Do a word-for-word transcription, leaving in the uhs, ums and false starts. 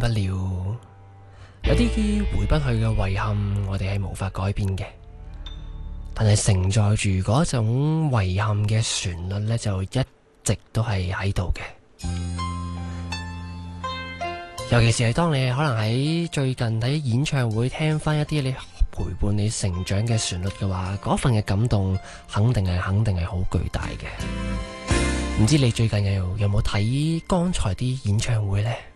不了，有啲回不去嘅遺憾，我哋係無法改變嘅。但係承載住嗰種遺憾嘅旋律呢，就一直都係喺度嘅。尤其是係當你可能喺最近睇演唱會聽翻一啲你陪伴你成長嘅旋律嘅話，嗰份嘅感動肯定係肯定係好巨大嘅。唔知你最近有有冇睇剛才啲演唱會呢？